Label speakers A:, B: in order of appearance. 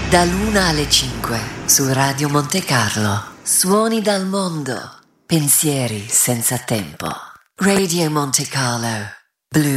A: dall'1 alle 5 su Radio Monte Carlo. Suoni dal mondo, pensieri senza tempo. Radio Monte Carlo. Blue